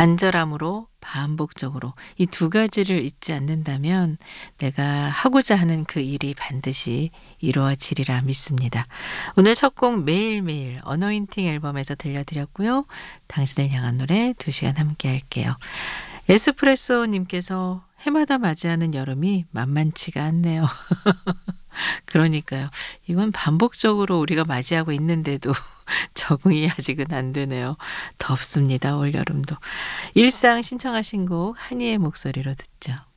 간절함으로 반복적으로 이 두 가지를 잊지 않는다면 내가 하고자 하는 그 일이 반드시 이루어지리라 믿습니다. 오늘 첫 곡 매일매일 어노인팅 앨범에서 들려드렸고요. 당신을 향한 노래 2시간 함께 할게요. 에스프레소 님께서 해마다 맞이하는 여름이 만만치가 않네요. 그러니까요. 이건 반복적으로 우리가 맞이하고 있는데도 적응이 아직은 안 되네요. 덥습니다. 올여름도. 일상 신청하신 곡 한이의 목소리로 듣죠.